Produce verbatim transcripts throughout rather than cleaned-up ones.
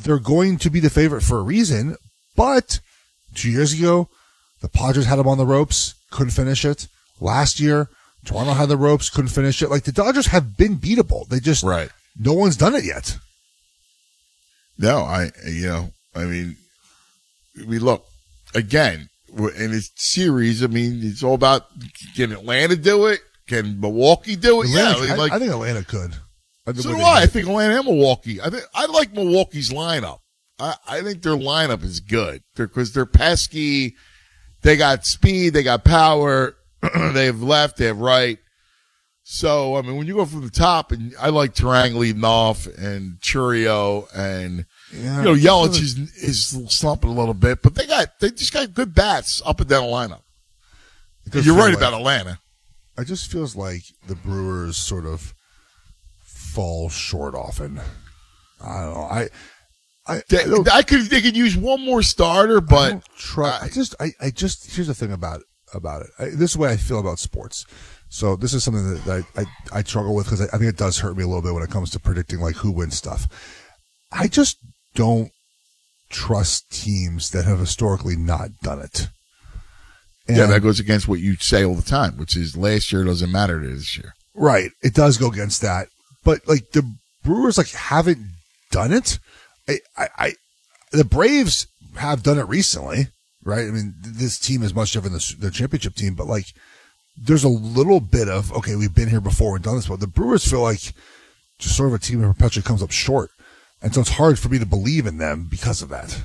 they're going to be the favorite for a reason. But two years ago, the Padres had them on the ropes, couldn't finish it. Last year, Toronto had the ropes, couldn't finish it. Like, the Dodgers have been beatable. They just, right. no one's done it yet. No, I, you know, I mean, we look, again, in this series, I mean, it's all about, can Atlanta do it? Can Milwaukee do it? Atlanta, yeah. I, mean, I, like, I think Atlanta could. I think so do I. I think Atlanta and Milwaukee. I think I like Milwaukee's lineup. I, I think their lineup is good because they're, they're pesky. They got speed. They got power. They have left. They have right. So, I mean, when you go from the top, and I like Turang leading off and Churio and, yeah, you know, Yelich is, is slumping a little bit, but they got, they just got good bats up and down the lineup. You're right like, about Atlanta. It just feels like the Brewers sort of fall short often. I don't know. I, I, they, I, I could, they could use one more starter, but I, try, I, I just, I, I just, here's the thing about it, about it. I, this is the way I feel about sports. So this is something that I, I, I struggle with because I, I think it does hurt me a little bit when it comes to predicting like who wins stuff. I just don't trust teams that have historically not done it. And yeah, that goes against what you say all the time, which is last year doesn't matter to this year. Right. It does go against that. But like the Brewers like haven't done it. I, I, I the Braves have done it recently, right? I mean, this team is much different than the, the championship team, but like there's a little bit of, okay, we've been here before and done this, but the Brewers feel like just sort of a team that perpetually comes up short. And so it's hard for me to believe in them because of that.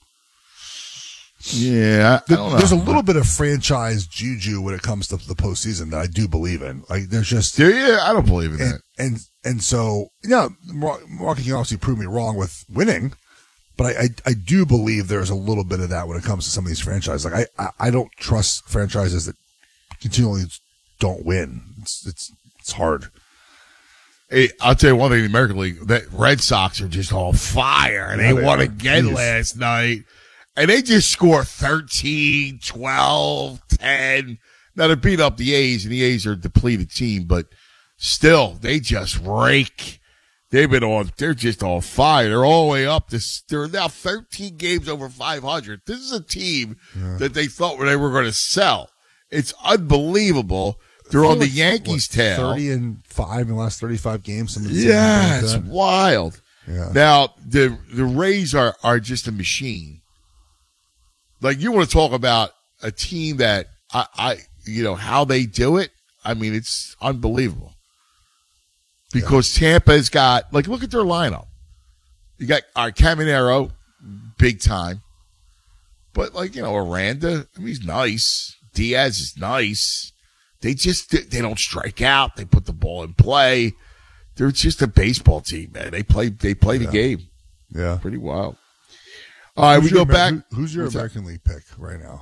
Yeah, I don't know. There's a little bit of franchise juju when it comes to the postseason that I do believe in. Like, there's just, yeah, I don't believe in and, that. And and so, yeah, Milwaukee can obviously prove me wrong with winning, but I, I I do believe there's a little bit of that when it comes to some of these franchises. Like, I I, I don't trust franchises that continually don't win. It's it's it's hard. Hey, I'll tell you one thing: in the American League, the Red Sox are just on fire, and yeah, they, they won are. again Jeez. last night. And they just score thirteen, twelve, ten. Now, they beat up the A's, and the A's are a depleted team, but still, they just rake. They've been on, they're just on fire. They're all the way up. This, they're now thirteen games over five hundred. This is a team yeah. that they thought they were going to sell. It's unbelievable. They're on the Yankees' what, tail. thirty and five in the last thirty-five games. Yeah, like it's that. wild. Yeah. Now, the, the Rays are, are just a machine. Like, you want to talk about a team that I, I, you know, how they do it. I mean, it's unbelievable because yeah. Tampa's got, like, look at their lineup. You got our Caminero, big time, but like, you know, Aranda, I mean, he's nice. Diaz is nice. They just, they don't strike out. They put the ball in play. They're just a baseball team, man. They play, they play yeah. the game. Yeah. Pretty wild. All right, who's we go Amer- back. Who, who's your What's American that? League pick right now?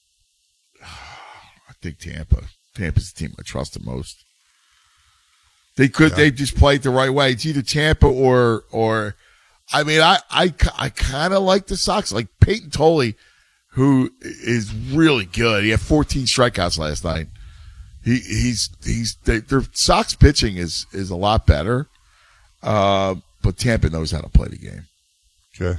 I think Tampa. Tampa's the team I trust the most. They could. Yeah. They just play it the right way. It's either Tampa or or. I mean, I I, I kind of like the Sox. Like Peyton Tolley, who is really good. He had fourteen strikeouts last night. He he's he's they, their Sox pitching is is a lot better. Uh, but Tampa knows how to play the game. Okay.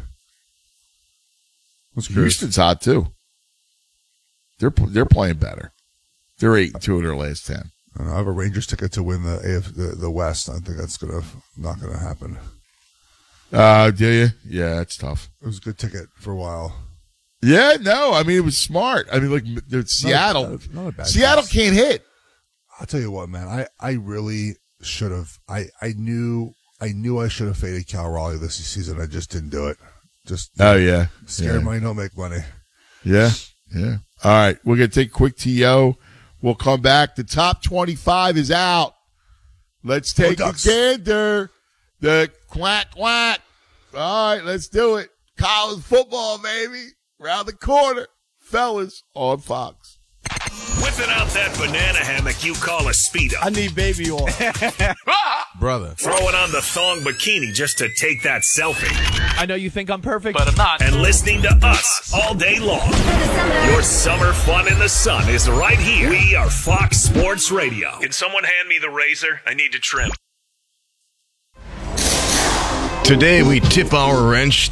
Houston's hot too. They're they're playing better. They're eight and two in their last ten. I have a Rangers ticket to win the A F the, the West. I think that's gonna not gonna happen. Uh, do you? Yeah, it's tough. It was a good ticket for a while. Yeah, no, I mean it was smart. I mean, like Seattle, not a, not a bad Seattle choice. Can't hit. I'll tell you what, man. I, I really should have. I, I knew I knew I should have faded Cal Raleigh this season. I just didn't do it. Just oh yeah, scared yeah. money don't make money. Yeah, yeah. All right, we're gonna take a quick T O. We'll come back. The top twenty-five is out. Let's take a gander. The quack quack. All right, let's do it. College football, baby, around the corner, fellas on Fox. Whipping out that banana hammock you call a Speedo. I need baby oil. Brother. Throwing on the thong bikini just to take that selfie. I know you think I'm perfect, but I'm not. And listening to us all day long. Your summer fun in the sun is right here. We are Fox Sports Radio. Can someone hand me the razor? I need to trim. Today we tip our wrench